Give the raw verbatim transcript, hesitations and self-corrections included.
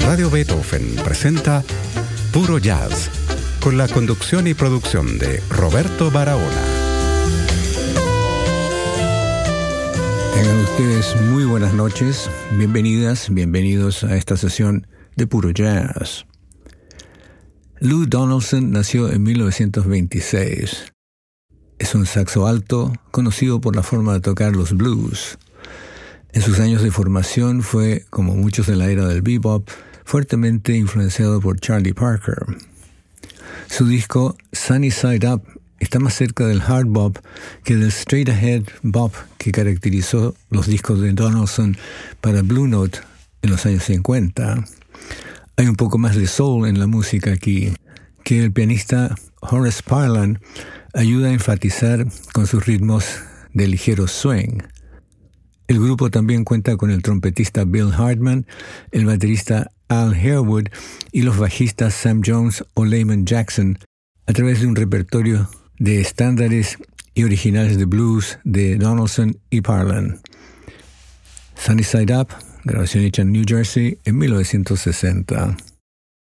Radio Beethoven presenta Puro Jazz, con la conducción y producción de Roberto Barahona. Tengan ustedes muy buenas noches, bienvenidas, bienvenidos a esta sesión de Puro Jazz. Lou Donaldson nació en mil novecientos veintiséis. Es un saxo alto, conocido por la forma de tocar los blues. En sus años de formación fue, como muchos de la era del bebop, fuertemente influenciado por Charlie Parker. Su disco Sunny Side Up está más cerca del hard bop que del straight ahead bop que caracterizó los discos de Donaldson para Blue Note en los años cincuenta. Hay un poco más de soul en la música aquí, que el pianista Horace Parlan ayuda a enfatizar con sus ritmos de ligero swing. El grupo también cuenta con el trompetista Bill Hartman, el baterista Al Harewood y los bajistas Sam Jones o Layman Jackson a través de un repertorio de estándares y originales de blues de Donaldson y Parlan. Sunny Side Up, grabación hecha en New Jersey en mil novecientos sesenta.